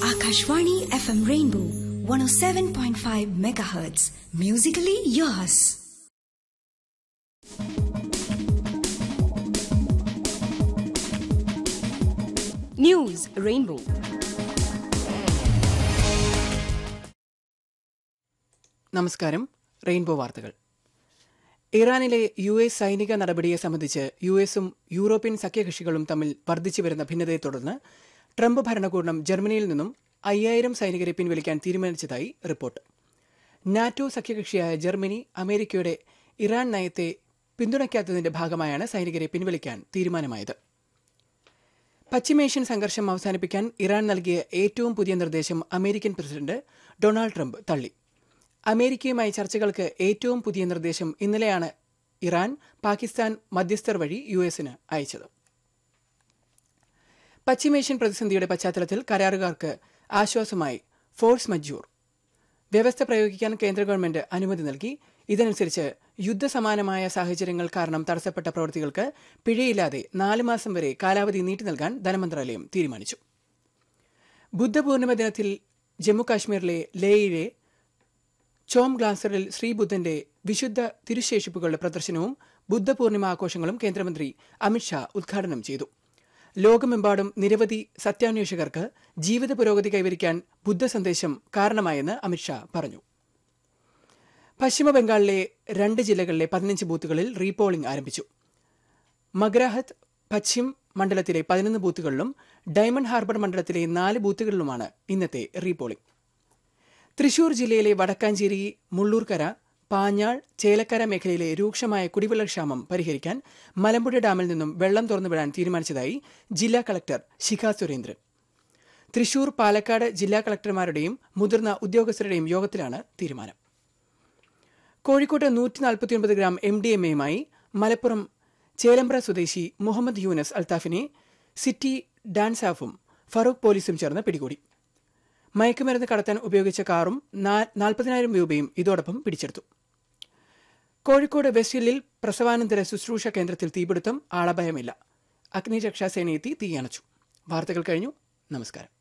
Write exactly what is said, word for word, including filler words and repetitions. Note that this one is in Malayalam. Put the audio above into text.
Akashvani F M Rainbow one oh seven point five megahertz. Musically yours. News Rainbow. നമസ്കാരം. റെയിൻബോ വാർത്തകൾ. ഇറാനിലെ യു എസ് സൈനിക നടപടിയെ സംബന്ധിച്ച് യു എസും യൂറോപ്യൻ സഖ്യകക്ഷികളും തമ്മിൽ വർദ്ധിച്ചു വരുന്ന ഭിന്നതയെ തുടർന്ന് ട്രംപ് ഭരണകൂടം ജർമ്മനിയിൽ നിന്നും അയ്യായിരം സൈനികരെ പിൻവലിക്കാൻ തീരുമാനിച്ചതായി റിപ്പോർട്ട്. നാറ്റോ സഖ്യകക്ഷിയായ ജർമ്മനി അമേരിക്കയുടെ ഇറാൻ നയത്തെ പിന്തുണയ്ക്കാത്തതിന്റെ ഭാഗമായാണ് സൈനികരെ പിൻവലിക്കാൻ തീരുമാനമായത്. പശ്ചിമേഷ്യൻ സംഘർഷം അവസാനിപ്പിക്കാൻ ഇറാൻ നൽകിയ ഏറ്റവും പുതിയ നിർദ്ദേശം അമേരിക്കൻ പ്രസിഡന്റ് ഡൊണാൾഡ് ട്രംപ് തള്ളി. അമേരിക്കയുമായി ചർച്ചകൾക്ക് ഏറ്റവും പുതിയ നിർദ്ദേശം ഇന്നലെയാണ് ഇറാൻ പാകിസ്ഥാൻ മധ്യസ്ഥർ വഴി യു എസിന് അയച്ചത്. പശ്ചിമേഷ്യൻ പ്രതിസന്ധിയുടെ പശ്ചാത്തലത്തിൽ കരാറുകാർക്ക് ആശ്വാസമായി ഫോഴ്സ് മജ്യൂർ വ്യവസ്ഥ പ്രയോഗിക്കാൻ കേന്ദ്ര ഗവൺമെന്റ് അനുമതി നൽകി. ഇതനുസരിച്ച് യുദ്ധസമാനമായ സാഹചര്യങ്ങൾ കാരണം തടസ്സപ്പെട്ട പ്രവൃത്തികൾക്ക് പിഴയില്ലാതെ നാല് മാസം വരെ കാലാവധി നീട്ടി നൽകാൻ ധനമന്ത്രാലയം തീരുമാനിച്ചു. ബുദ്ധപൂർണിമ ദിനത്തിൽ ജമ്മുകാശ്മീരിലെ ലേയിലെ ചോം ഗ്ലാസറിൽ ശ്രീബുദ്ധന്റെ വിശുദ്ധ തിരുശേഷിപ്പുകളുടെ പ്രദർശനവും ബുദ്ധപൂർണിമ ആഘോഷങ്ങളും കേന്ദ്രമന്ത്രി അമിത്ഷാ ഉദ്ഘാടനം ചെയ്തു. ലോകമെമ്പാടും നിരവധി സത്യാന്വേഷകർക്ക് ജീവിത പുരോഗതി കൈവരിക്കാൻ ബുദ്ധ സന്ദേശം കാരണമായെന്ന് അമിത്ഷാ പറഞ്ഞു. പശ്ചിമബംഗാളിലെ രണ്ട് ജില്ലകളിലെ പതിനഞ്ച് ബൂത്തുകളിൽ റീപോളിംഗ് ആരംഭിച്ചു. മഗ്രാഹത്ത് പശ്ചിം മണ്ഡലത്തിലെ പതിനൊന്ന് ബൂത്തുകളിലും ഡയമണ്ട് ഹാർബർ മണ്ഡലത്തിലെ നാല് ബൂത്തുകളിലുമാണ് ഇന്നത്തെ റീപോളിംഗ്. തൃശൂർ ജില്ലയിലെ വടക്കാഞ്ചേരി, മുള്ളൂർക്കര, പാഞ്ഞാൾ, ചേലക്കര മേഖലയിലെ രൂക്ഷമായ കുടിവെള്ളക്ഷാമം പരിഹരിക്കാൻ മലമ്പുഴ ഡാമിൽ നിന്നും വെള്ളം തുറന്നുവിടാൻ തീരുമാനിച്ചതായി ജില്ലാ കളക്ടർ ശിഖ സുരേന്ദ്രൻ. തൃശൂർ, പാലക്കാട് ജില്ലാ കളക്ടർമാരുടെയും മുതിർന്ന ഉദ്യോഗസ്ഥരുടെയും യോഗത്തിലാണ് തീരുമാനം. കോഴിക്കോട്ട് നൂറ്റി നാൽപ്പത്തിയൊൻപത് ഗ്രാം എം ഡി എം എയുമായി മലപ്പുറം ചേലമ്പ്ര സ്വദേശി മുഹമ്മദ് യൂനസ് അൽത്താഫിനെ സിറ്റി ഡാൻസാഫും ഫറൂഖ് പോലീസും ചേർന്ന് പിടികൂടി. മയക്കുമരുന്ന് കടത്താൻ ഉപയോഗിച്ച കാറും നാൽപ്പതിനായിരം രൂപയും ഇതോടൊപ്പം പിടിച്ചെടുത്തു. കോഴിക്കോട് വെസ്റ്റ് ഹില്ലിൽ പ്രസവാനന്തര ശുശ്രൂഷ കേന്ദ്രത്തിൽ തീപിടുത്തം. ആളപായമില്ല. അഗ്നിരക്ഷാസേനയെത്തി തീയണച്ചു. വാർത്തകൾ കഴിഞ്ഞു. നമസ്കാരം.